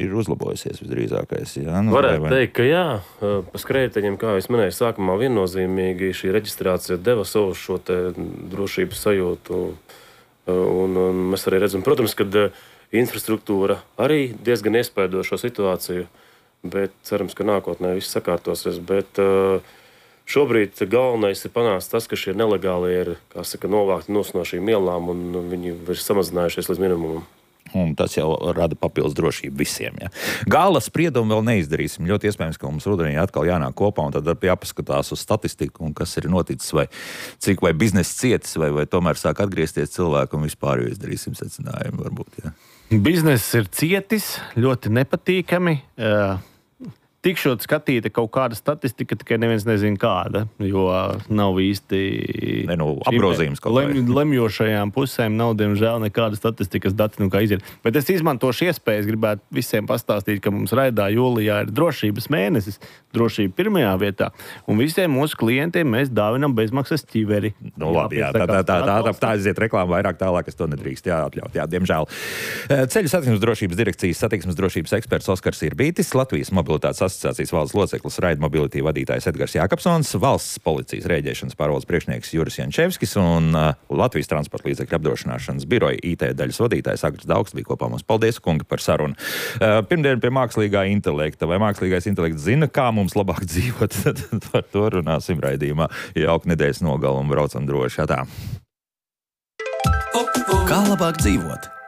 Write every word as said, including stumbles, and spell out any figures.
ir uzlabojusies visdrīzākais. Jā, nu, Varētu vai... teikt, ka jā, pa skrējējiņiem, kā es minēju, sākumā viennozīmīgi šī reģistrācija deva savu šo te drošības sajūtu. Un, un mēs arī redzam, protams, ka infrastruktūra arī diezgan iespaido šo situāciju, bet cerams, ka nākotnē viss sakārtosies. Bet šobrīd galvenais ir panākt tas, ka šie nelegāli ir, kā saka, novākti no šīm ielām un viņi ir samazinājušies līdz minimumam. Un tas jau rada papildus drošību visiem. Ja. Gala spriedumu vēl neizdarīsim. Ļoti iespējams, ka mums rudenī atkal jānāk kopā un tad jāpaskatās uz statistiku un kas ir noticis vai cik vai biznesa cietis vai, vai tomēr sāk atgriezties cilvēku un vispār jau izdarīsim secinājumu varbūt. Ja. Bizness ir cietis, ļoti nepatīkami. Uh... Tikšot skatīta kaut kāda statistika, tikai neviens nezina kāda, jo nav īsti ne, nu, apgrozījums kaut lem, lemjošajām pusēm nav, diemžēl, nekāda statistikas dati, nu kā iziet. Bet es izmantošu iespējas, gribētu visiem pastāstīt, ka mums raidā jūlijā ir drošības mēnesis, drošība pirmajā vietā, un visiem mūsu klientiem mēs dāvinam bezmaksas ķiveri. Nu labi, jā, tā, tā, tā, tā, tā, tā aiziet reklāma vairāk tālāk, es to nedrīkst jāatļaut, jā, diemžēl. Ceļu satiksmes drošības direkcijas satiksmes drošības eksperts Oskars Irbītis, Latvijas mobilitātes asociācijas valdes loceklis Ride Mobility vadītājs Edgars Jākapsons, valsts policijas rēģēšanas pārvaldes priekšnieks Juris Jančevskis un uh, Latvijas transporta līdzekļu apdrošināšanas biroja I T daļas vadītājs Agris Daugsts bija kopā mums. Paldies, kungi, par sarunu. Uh, pirmdien pie mākslīgā intelekta. Vai mākslīgais intelekts zina, kā mums labāk dzīvot? Tad par to runāsim raidījumā. Jauka nedēļas nogalu un braucam droši. Tā. Kā labāk dzīvot?